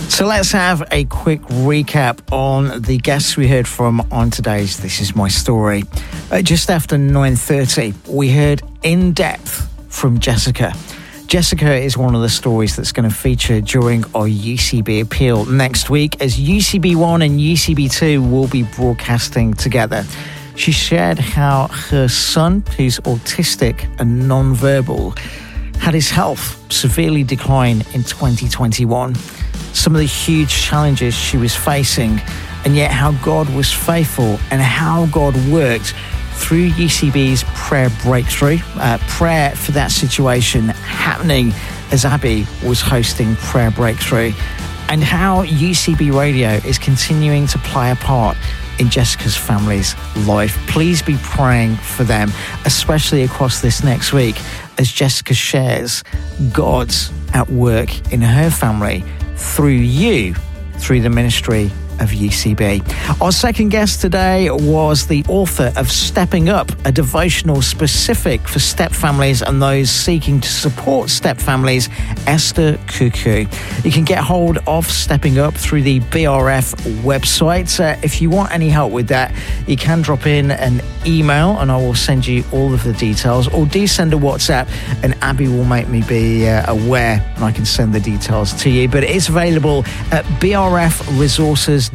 So let's have a quick recap on the guests we heard from on today's This Is My Story. Just after 9:30, we heard In Depth from Jessica. Jessica is one of the stories that's going to feature during our UCB appeal next week, as UCB1 and UCB2 will be broadcasting together. She shared how her son, who's autistic and non-verbal, had his health severely decline in 2021. Some of the huge challenges she was facing, and yet how God was faithful and how God worked through UCB's prayer breakthrough, prayer for that situation happening as Abby was hosting Prayer Breakthrough, and how UCB Radio is continuing to play a part in Jessica's family's life. Please be praying for them, especially across this next week, as Jessica shares God's at work in her family through you, through the ministry of UCB. Our second guest today was the author of Stepping Up, a devotional specific for step families and those seeking to support step families, Esther Cuckoo. You can get hold of Stepping Up through the BRF website. If you want any help with that, you can drop in an email and I will send you all of the details, or do send a WhatsApp and Abby will make me be aware and I can send the details to you. But it's available at brfresources.org.uk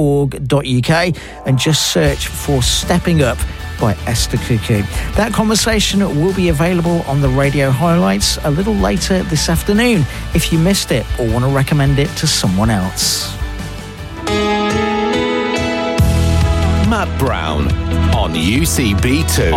and just search for Stepping Up by Esther Cuckoo. That conversation will be available on the radio highlights a little later this afternoon if you missed it or want to recommend it to someone else. Matt Brown on UCB2.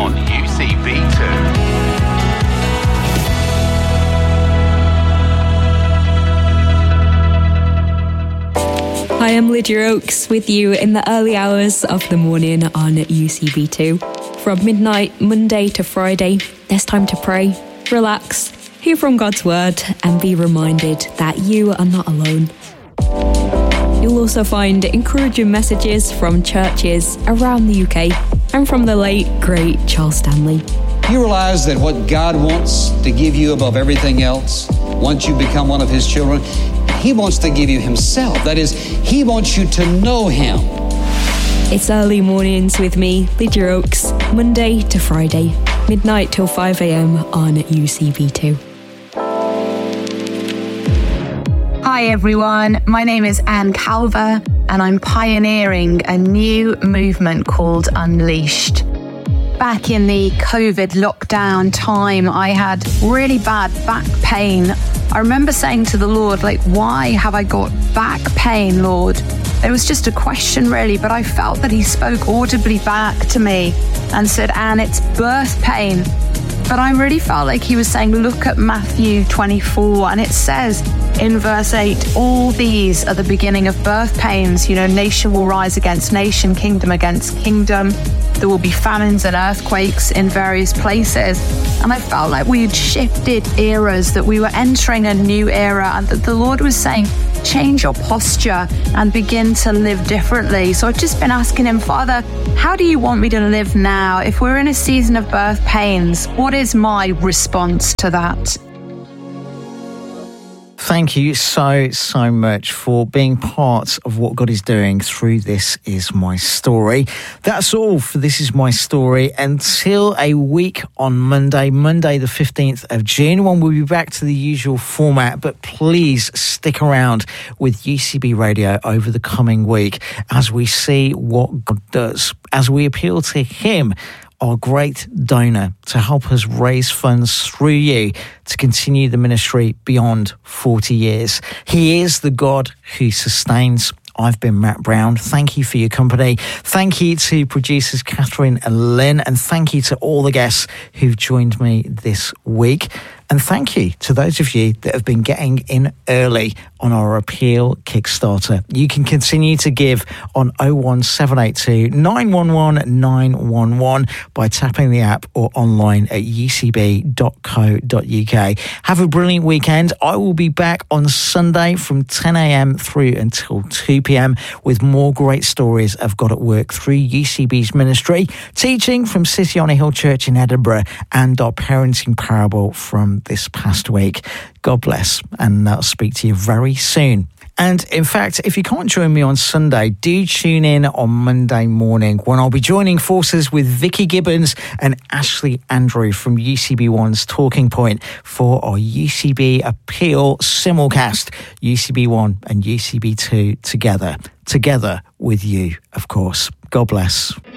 Hi, I'm Lydia Oakes with you in the early hours of the morning on UCB2. From midnight, Monday to Friday, there's time to pray, relax, hear from God's Word, and be reminded that you are not alone. You'll also find encouraging messages from churches around the UK and from the late, great Charles Stanley. You realize that what God wants to give you above everything else, once you become one of His children, He wants to give you Himself. That is, He wants you to know Him. It's early mornings with me, Lydia Oakes, Monday to Friday, midnight till 5 a.m. on UCB2. Hi everyone, my name is Anne Calver and I'm pioneering a new movement called Unleashed. Back in the COVID lockdown time, I had really bad back pain. I remember saying to the Lord, why have I got back pain, Lord? It was just a question really, but I felt that He spoke audibly back to me and said, Anne, it's birth pain. But I really felt like He was saying, look at Matthew 24, and it says in verse 8, all these are the beginning of birth pains. Nation will rise against nation, kingdom against kingdom. There will be famines and earthquakes in various places. And I felt like we had shifted eras, that we were entering a new era, and that the Lord was saying, change your posture and begin to live differently. So I've just been asking Him, Father, how do you want me to live now? If we're in a season of birth pains, what is my response to that? Thank you so much for being part of what God is doing through This Is My Story. That's all for This Is My Story until a week on Monday the 15th of June, when we'll be back to the usual format. But please stick around with UCB Radio over the coming week as we see what God does, as we appeal to Him, our great donor, to help us raise funds through you to continue the ministry beyond 40 years. He is the God who sustains. I've been Matt Brown. Thank you for your company. Thank you to producers Catherine and Lynn, and thank you to all the guests who've joined me this week. And thank you to those of you that have been getting in early on our appeal Kickstarter. You can continue to give on 01782 911 911 by tapping the app or online at ucb.co.uk. Have a brilliant weekend. I will be back on Sunday from 10 a.m. through until 2 p.m. with more great stories of God at work through UCB's ministry, teaching from City on a Hill Church in Edinburgh, and our parenting parable from this past week. God bless, and I'll speak to you very soon. And in fact, if you can't join me on Sunday, do tune in on Monday morning when I'll be joining forces with Vicky Gibbons and Ashley Andrew from UCB1's Talking Point for our UCB Appeal simulcast, UCB1 and UCB2 together with you, of course. God bless.